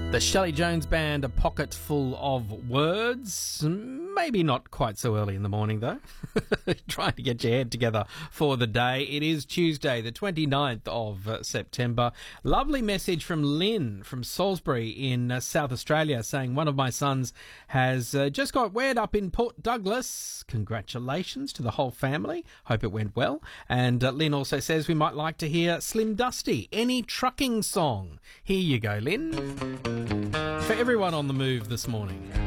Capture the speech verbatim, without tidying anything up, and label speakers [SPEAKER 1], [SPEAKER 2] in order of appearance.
[SPEAKER 1] The Shelley Jones Band, A Pocket Full of Words. Maybe not quite so early in the morning, though. Trying to get your head together for the day. It is Tuesday, the twenty-ninth of uh, September. Lovely message from Lynn from Salisbury in uh, South Australia saying one of my sons has uh, just got wed up in Port Douglas. Congratulations to the whole family. Hope it went well. And uh, Lynn also says we might like to hear Slim Dusty, any trucking song. Here you go, Lynn. For everyone on the move this morning.